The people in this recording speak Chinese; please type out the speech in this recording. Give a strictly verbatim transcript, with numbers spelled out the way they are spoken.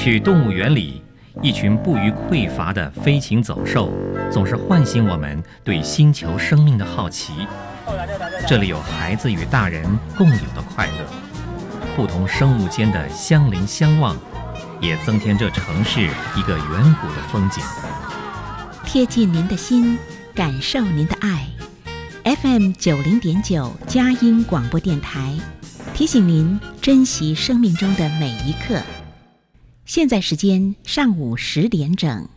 去动物园里，一群不虞匮乏的飞禽走兽，总是唤醒我们对星球生命的好奇。这里有孩子与大人共有的快乐，不同生物间的相邻相望，也增添这城市一个远古的风景。 贴近您的心，感受您的爱。F M 九零点九佳音广播电台提醒您珍惜生命中的每一刻。现在时间上午十点整。